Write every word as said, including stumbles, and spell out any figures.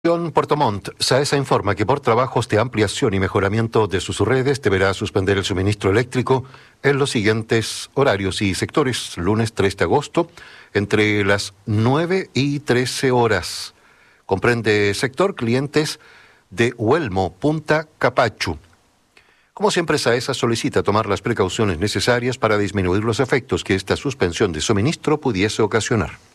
Puerto Montt, SAESA informa que por trabajos de ampliación y mejoramiento de sus redes deberá suspender el suministro eléctrico en los siguientes horarios y sectores. Lunes tres de agosto, entre las nueve y trece horas. Comprende sector clientes de Huelmo, Punta Capachu. Como siempre, SAESA solicita tomar las precauciones necesarias para disminuir los efectos que esta suspensión de suministro pudiese ocasionar.